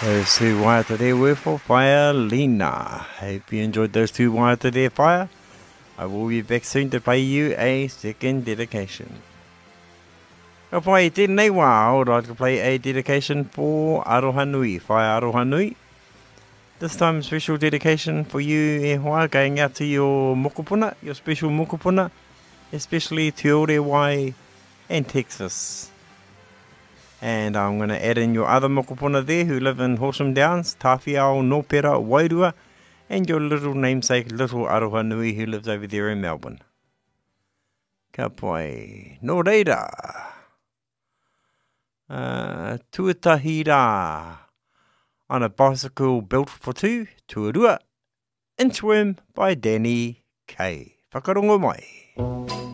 Those two waiata there were for Fire Lena. Hope you enjoyed those two waiata there, Fire. I will be back soon to play you a second dedication. Ka pai tēnei wā, I would like to play a dedication for Aroha Nui, Whae Aroha Nui. This time special dedication for you e hoa, going out to your mokopuna, your special mokopuna, especially Te Ore Wai and Texas. And I'm going to add in your other mokopuna there who live in Horsham Downs, Tawhiao, Nopera, Wairua, and your little namesake, little Aroha Nui who lives over there in Melbourne. Ka pai, no reira. Tuatahi rā. On a bicycle built for two, Tuarua. Inchworm by Danny K. Whakarongo mai.